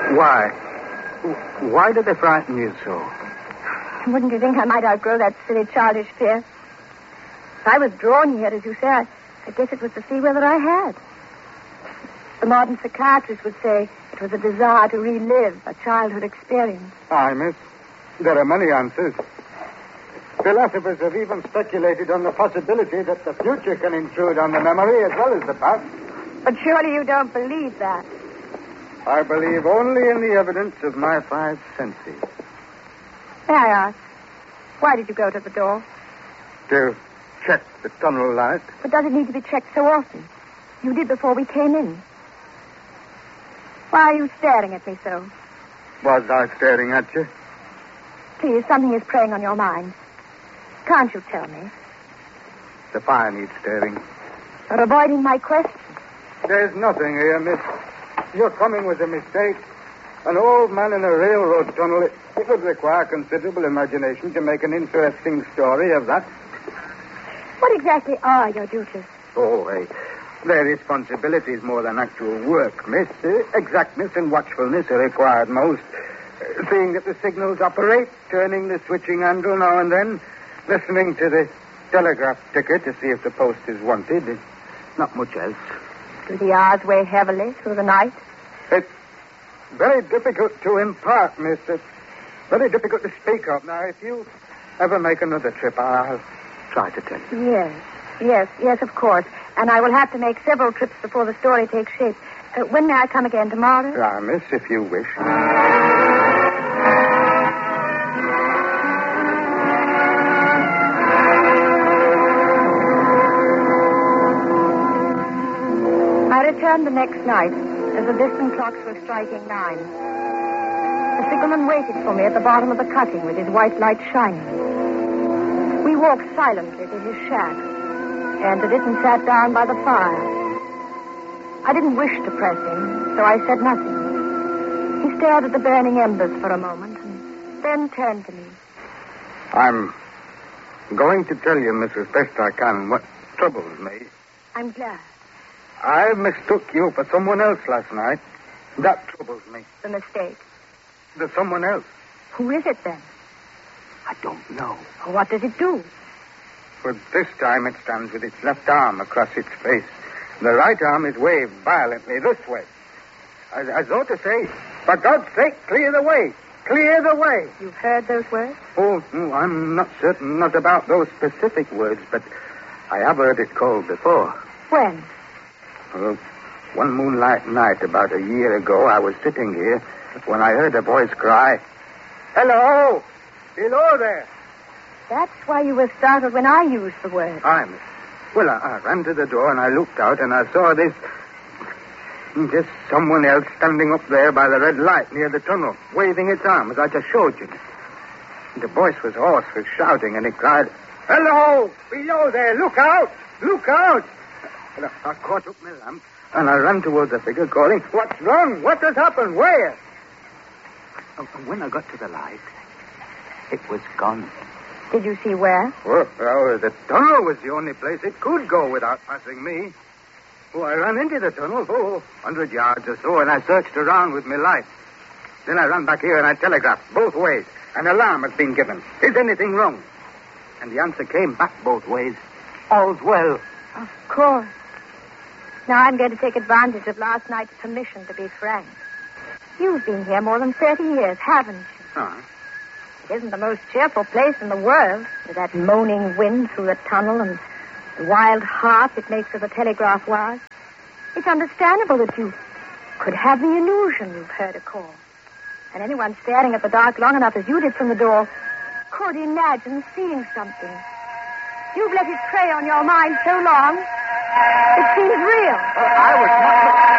Why? Why did they frighten you so? Wouldn't you think I might outgrow that silly childish fear? If I was drawn here, as you say, I guess it was to see whether I had. The modern psychiatrist would say it was a desire to relive a childhood experience. Aye, miss. There are many answers. Philosophers have even speculated on the possibility that the future can intrude on the memory as well as the past. But surely you don't believe that. I believe only in the evidence of my five senses. May I ask, why did you go to the door? To check the tunnel light. But does it need to be checked so often? You did before we came in. Why are you staring at me so? Was I staring at you? Please, something is preying on your mind. Can't you tell me? The fire needs stirring. You're avoiding my question. There's nothing here, miss. Your coming was a mistake. An old man in a railroad tunnel, it would require considerable imagination to make an interesting story of that. What exactly are your duties? Oh, their responsibilities more than actual work, miss. Exactness and watchfulness are required most. Seeing that the signals operate, turning the switching handle now and then, listening to the telegraph ticker to see if the post is wanted. Not much else. Do the hours weigh heavily through the night? It's very difficult to impart, miss. It's very difficult to speak of. Now, if you ever make another trip, I'll try to tell you. Yes, of course. And I will have to make several trips before the story takes shape. When may I come again, tomorrow? Miss, if you wish. I returned the next night as the distant clocks were striking 9. The signalman waited for me at the bottom of the cutting with his white light shining. We walked silently to his shack, entered it and sat down by the fire. I didn't wish to press him, so I said nothing. He stared at the burning embers for a moment and then turned to me. I'm going to tell you, miss, as best I can, what troubles me. I'm glad. I mistook you for someone else last night. That troubles me. The mistake. The someone else. Who is it, then? I don't know. What does it do? But this time it stands with its left arm across its face. The right arm is waved violently this way. As though to say, for God's sake, clear the way. Clear the way. You've heard those words? Oh, no, I'm not certain, not about those specific words, but I have heard it called before. When? Well, one moonlight night about a year ago, I was sitting here when I heard a voice cry, "Hello! Below there!" That's why you were startled when I used the word. I ran to the door and I looked out and I saw this someone else standing up there by the red light near the tunnel, waving its arm as I just showed you. The voice was hoarse with shouting and it cried, "Hello! Below there! Look out! Look out!" And I caught up my lamp and I ran towards the figure calling, "What's wrong? What has happened? Where?" And when I got to the light, it was gone. Did you see where? Well, the tunnel was the only place it could go without passing me. Oh, I ran into the tunnel, 100 yards or so, and I searched around with my light. Then I ran back here and I telegraphed both ways. An alarm has been given. Is anything wrong? And the answer came back both ways. All's well. Of course. Now I'm going to take advantage of last night's permission to be frank. You've been here more than 30 years, haven't you? Huh? It isn't the most cheerful place in the world, with that moaning wind through the tunnel and the wild harp it makes of the telegraph wires. It's understandable that you could have the illusion you've heard a call. And anyone staring at the dark long enough as you did from the door could imagine seeing something. You've let it prey on your mind so long, it seems real. I was not...